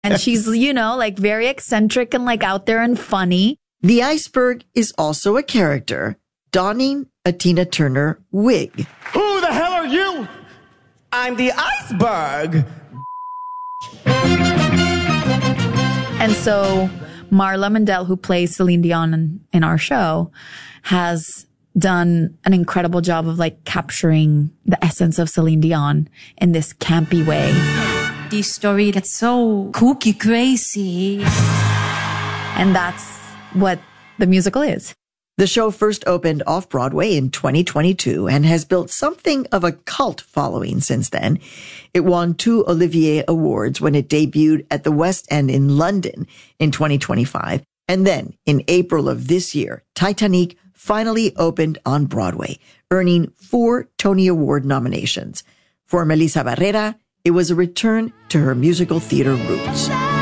And she's, like very eccentric and like out there and funny. The iceberg is also a character, donning a Tina Turner wig. Who the hell are you? I'm the iceberg. And so Marla Mandel, who plays Celine Dion in our show, has done an incredible job of like capturing the essence of Celine Dion in this campy way. This story that's so kooky, crazy. And that's what the musical is. The show first opened off-Broadway in 2022 and has built something of a cult following since then. It won 2 Olivier Awards when it debuted at the West End in London in 2025. And then, in April of this year, Titanic finally opened on Broadway, earning 4 Tony Award nominations. For Melissa Barrera, it was a return to her musical theater roots.